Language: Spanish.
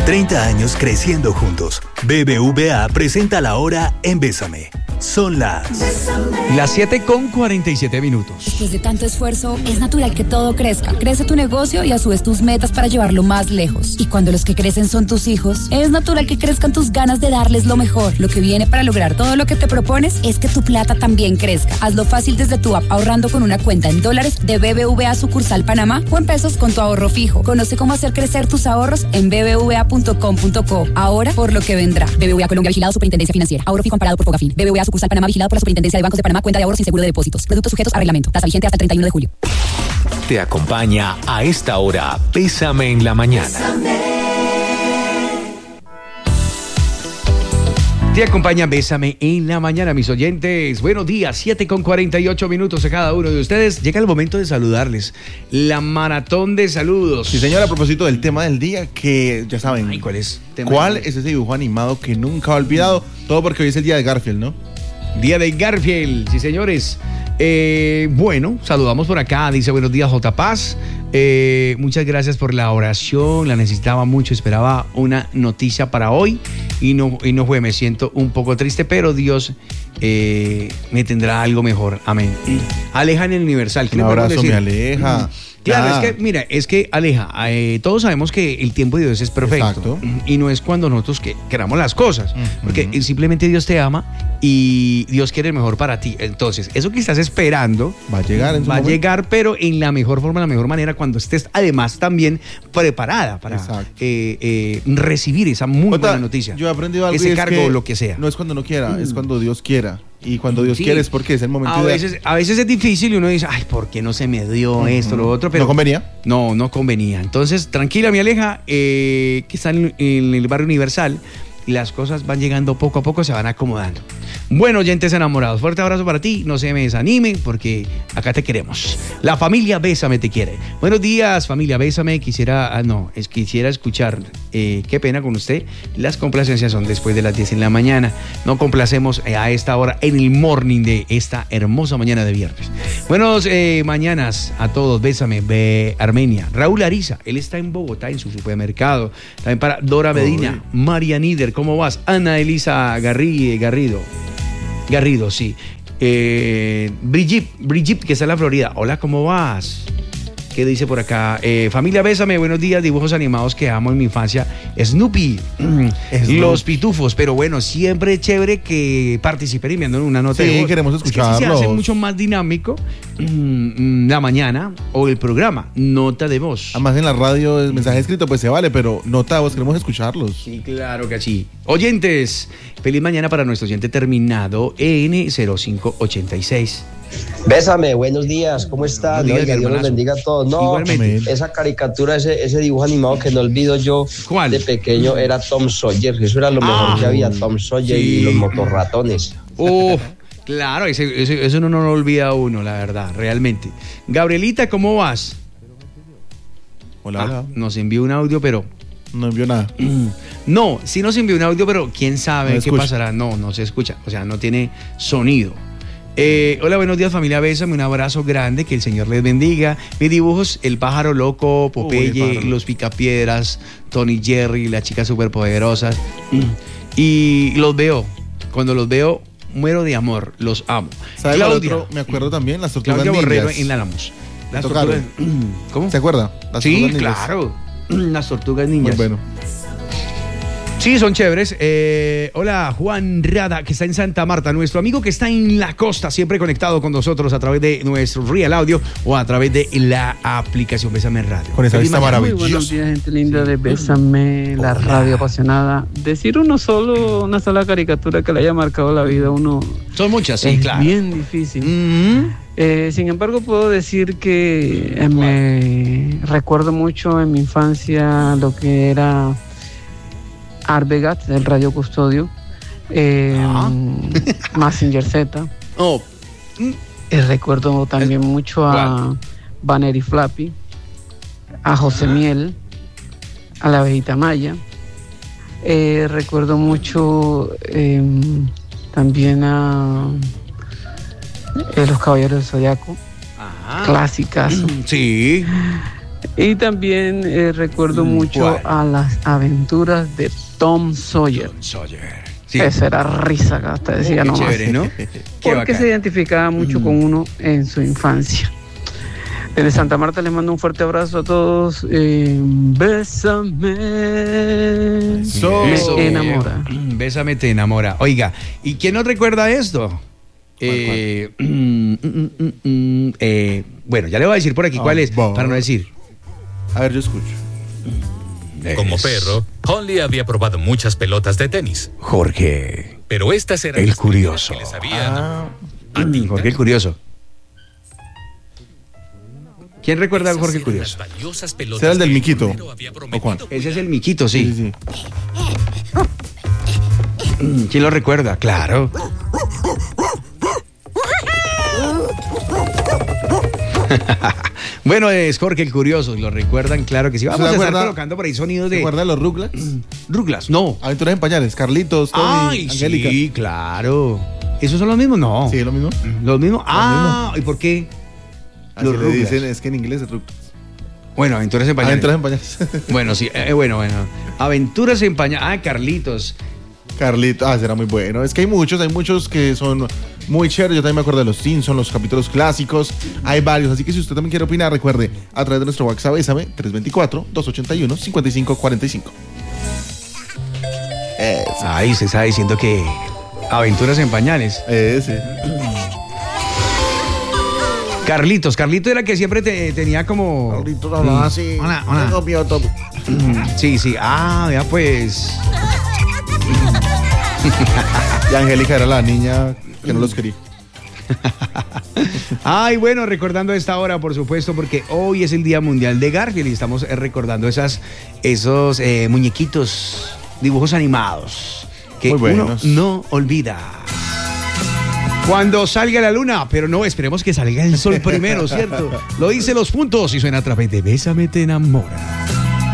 30 años creciendo juntos. BBVA presenta la hora en Bésame. Son las 7:47. Después de tanto esfuerzo, es natural que todo crezca. Crece tu negocio y a su vez tus metas para llevarlo más lejos. Y cuando los que crecen son tus hijos, es natural que crezcan tus ganas de darles lo mejor. Lo que viene para lograr todo lo que te propones es que tu plata también crezca. Hazlo fácil desde tu app ahorrando con una cuenta en dólares de BBVA sucursal Panamá o en pesos con tu ahorro fijo. Conoce cómo hacer crecer tus ahorros en bbva.com.co. Ahora por lo que vendrá. BBVA Colombia, vigilado Superintendencia Financiera. Ahorro fijo amparado por Fogafín. BBVA sucursal Panamá, vigilado por la Superintendencia de Bancos de Panamá. Cuenta de ahorros sin seguro de depósitos. Productos sujetos a reglamento. Tasa vigente hasta el 31 de julio. Te acompaña a esta hora Bésame en la mañana. Te acompaña Bésame en la mañana, mis oyentes. Buenos días, 7:48 a cada uno de ustedes. Llega el momento de saludarles. La maratón de saludos. Sí, señor, a propósito del tema del día, que ya saben. Ay, ¿cuál es? ¿Cuál es ese dibujo animado que nunca ha olvidado? Todo porque hoy es el día de Garfield, ¿no? Día de Garfield, sí, señores. Bueno, saludamos por acá. Dice, buenos días, J. Paz. Muchas gracias por la oración. La necesitaba mucho. Esperaba una noticia para hoy y no fue. Me siento un poco triste, pero Dios me tendrá algo mejor. Amén. Aleja en el Universal. Un abrazo, me Aleja. Claro, es que Aleja, todos sabemos que el tiempo de Dios es perfecto. Exacto. Y no es cuando nosotros queramos las cosas, porque simplemente Dios te ama y Dios quiere el mejor para ti. Entonces, eso que estás esperando va a llegar en su momento. Llegar, pero en la mejor forma, la mejor manera, cuando estés además también preparada para recibir esa muy buena noticia. Yo he aprendido algo, ese cargo o lo que sea. No es cuando no quiera, es cuando Dios quiera. Y cuando Dios quiere es porque es el momento a veces es difícil y uno dice, ay, ¿por qué no se me dio esto, lo otro? Pero ¿no convenía? No convenía. Entonces, tranquila, mi Aleja, que está en el barrio Universal. Y las cosas van llegando poco a poco, se van acomodando. Bueno, oyentes enamorados, fuerte abrazo para ti. No se me desanimen porque acá te queremos. La familia Bésame te quiere. Buenos días, familia Bésame. Quisiera escuchar, qué pena con usted. Las complacencias son después de las 10 en la mañana. No complacemos a esta hora en el morning de esta hermosa mañana de viernes. Buenos mañanas a todos. Bésame, Armenia. Raúl Ariza, él está en Bogotá, en su supermercado. También para Dora Medina, María Nider. ¿Cómo vas? Ana Elisa Garrido, sí. Brigitte, que está en la Florida. Hola, ¿cómo vas? ¿Qué dice por acá? Familia Bésame, buenos días. Dibujos animados que amo en mi infancia. Snoopy. Los pitufos. Pero bueno, siempre es chévere que participen enviando en una nota de voz. Sí, queremos escucharlos. Se hace mucho más dinámico la mañana o el programa. Nota de voz. Además en la radio el mensaje escrito pues se vale, pero nota de voz, queremos escucharlos. Sí, claro que sí. Oyentes, feliz mañana para nuestro oyente terminado en 0586. Bésame, buenos días, ¿cómo están? Dios los bendiga a todos. No, igualmente. Esa caricatura, ese dibujo animado que no olvido yo. ¿Cuál? De pequeño era Tom Sawyer, eso era lo mejor que había, Tom Sawyer y los motorratones. Claro, eso no lo olvida uno, la verdad, realmente. Gabrielita, ¿cómo vas? Hola. Nos envió un audio, pero... No envió nada. No, sí nos envió un audio, pero quién sabe qué pasará. No se escucha, o sea, no tiene sonido. Hola, buenos días, familia Bésame, un abrazo grande, que el Señor les bendiga. Mis dibujos, el pájaro loco, Popeye, los picapiedras, Tony Jerry, las chicas superpoderosas. Y cuando los veo, muero de amor, los amo. ¿Sabes Claudia? Otro, me acuerdo también, las tortugas Claudia ninjas. Borrero en Álamos. Las tortugas, ¿cómo? ¿Se acuerda? Sí, claro. Las tortugas ninjas. Muy bueno. Sí, son chéveres. Hola, Juan Rada, que está en Santa Marta, nuestro amigo que está en la costa, siempre conectado con nosotros a través de nuestro Real Audio o a través de la aplicación Bésame Radio. Con esa vista maravillosa. Muy buenos días, gente linda de Bésame, la radio apasionada. Decir una sola caricatura que le haya marcado la vida a uno. Son muchas, sí, claro. Es bien difícil. Sin embargo, puedo decir que me recuerdo mucho en mi infancia lo que era Arbegat, del Radio Custodio, Mazinger Z. Recuerdo también mucho a Banner y Flappy, a José Miel, a la Abejita Maya. Recuerdo mucho también a Los Caballeros del Zodiaco. Clásicas. Sí. Y también recuerdo mucho ¿cuál? a las aventuras de Tom Sawyer. Sawyer. Sí. Esa era risa, que hasta decía Qué nomás. chévere, ¿no? Qué Porque bacán. se identificaba mucho con uno en su infancia. Desde Santa Marta les mando un fuerte abrazo a todos. Bésame. Eso. Me enamora. Bésame, te enamora. Oiga, ¿y quién nos recuerda esto? Bueno, ya le voy a decir por aquí cuál es, para no decir. A ver, yo escucho. Como perro, Holly había probado muchas pelotas de tenis, Jorge, pero estas eran el las primeras curioso. que le sabían Ah, a tinta. Jorge el curioso. ¿Quién recuerda a Esas Jorge el eran curioso? las valiosas pelotas ¿Será el del que Miquito? primero había prometido. ¿O cuál? Ese es el Miquito, sí, sí. sí. ¿Quién lo recuerda? Claro. Bueno, es Jorge el curioso, lo recuerdan, claro que sí. Vamos a ¿Se estar acuerda? colocando por ahí sonidos ¿Se de acuerdan los Rugrats? Ruglas. No. Aventuras en pañales. Carlitos, Tony, Ay, Angélica. sí, claro. ¿Esos son los mismos? No. Sí, lo mismo. ¿Los mismos? Ah, ¿y por qué? Así Los le Rugrats. dicen, es que en inglés es Rugrats. Bueno, Aventuras en Pañales. Aventuras en pañales. Bueno, sí, bueno. Aventuras en Pañales. Ah, Carlitos. Carlitos, será muy bueno. Es que hay muchos que son muy chéveres. Yo también me acuerdo de los Simpsons, los capítulos clásicos. Hay varios, así que si usted también quiere opinar, recuerde, a través de nuestro WhatsApp, Bésame, 324-281-5545. Ay, se está diciendo que Aventuras en Pañales. Ese. Carlitos era que siempre tenía como... Carlitos hablaba así. Hola. Tengo miedo, Tom. Sí, ya pues... Y Angélica era la niña que no los quería. Ay, bueno, recordando esta hora, por supuesto, porque hoy es el Día Mundial de Garfield y estamos recordando esos muñequitos, dibujos animados que Muy uno buenos. no olvida. Cuando salga la luna, pero no, esperemos que salga el sol primero, ¿cierto? Lo dice Los Puntos y suena a través de Bésame, te enamora.